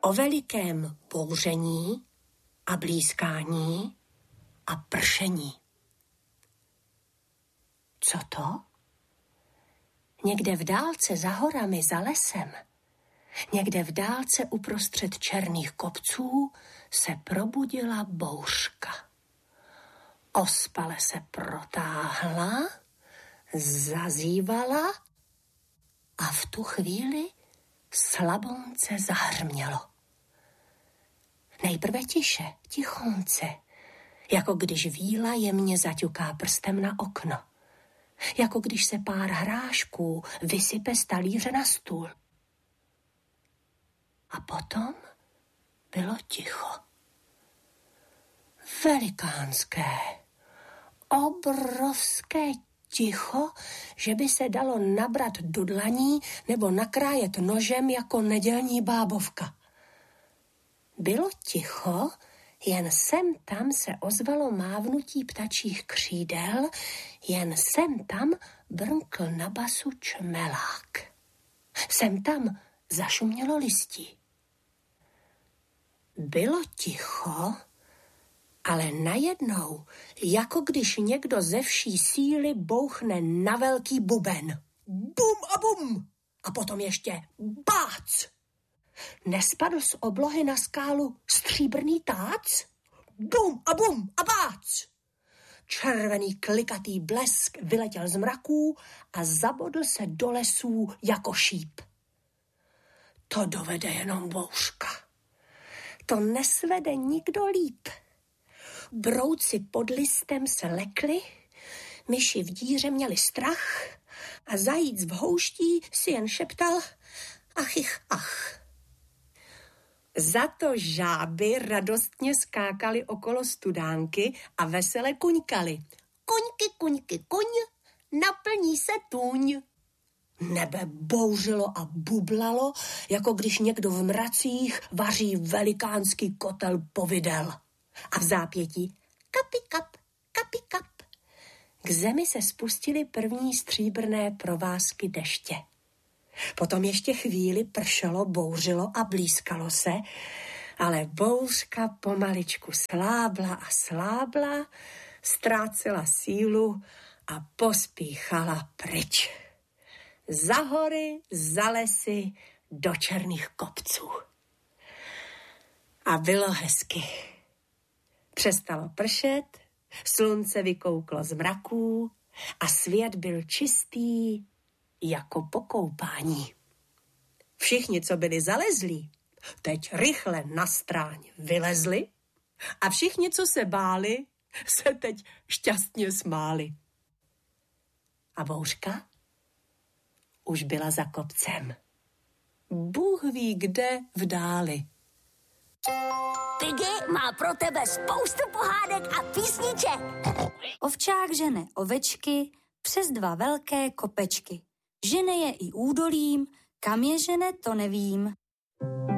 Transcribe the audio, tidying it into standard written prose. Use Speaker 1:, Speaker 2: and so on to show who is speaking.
Speaker 1: o velikém bouření a blízkání a pršení. Co to? Někde v dálce za horami, za lesem, někde v dálce uprostřed černých kopců se probudila bouřka. Ospale se protáhla, zazívala a v tu chvíli slabonce zahrmělo. Nejprve tiše, tichonce, jako když víla jemně zaťuká prstem na okno. Jako když se pár hrášků vysype z talíře na stůl. A potom bylo ticho. Velikánské, obrovské ticho, že by se dalo nabrat do dlaní nebo nakrájet nožem jako nedělní bábovka. Bylo ticho, jen sem tam se ozvalo mávnutí ptačích křídel, jen sem tam brnkl na basu čmelák. Sem tam zašumělo listí. Bylo ticho, ale najednou, jako když někdo ze vší síly bouchne na velký buben. Bum a bum! A potom ještě bác! Nespadl z oblohy na skálu stříbrný tác? Bum a bum a bác! Červený klikatý blesk vyletěl z mraků a zabodl se do lesů jako šíp. To dovede jenom bouřka. To nesvede nikdo líp. Brouci pod listem se lekli, myši v díře měli strach a zajíc v houští si jen šeptal achich ach. Za to žáby radostně skákaly okolo studánky a vesele kuňkaly. Kuňky, kuňky, kuň, naplní se tůň. Nebe bouřilo a bublalo, jako když někdo v mracích vaří velikánský kotel povidel. A v zápětí kapi kap, kapi kap. K zemi se spustily první stříbrné provázky deště. Potom ještě chvíli pršelo, bouřilo a blízkalo se, ale bouřka pomaličku slábla a slábla, ztrácela sílu a pospíchala pryč. Za hory, za lesy, do černých kopců. A bylo hezky. Přestalo pršet, slunce vykouklo z mraků a svět byl čistý jako po koupání. Všichni, co byli zalezlí, teď rychle na stráň vylezli a všichni, co se báli, se teď šťastně smáli. A bouřka už byla za kopcem. Bůh ví kde v dáli.
Speaker 2: Piggy má pro tebe spoustu pohádek a písniček.
Speaker 3: Ovčák žene ovečky přes 2 velké kopečky. Žene je i údolím, kam je žene, to nevím.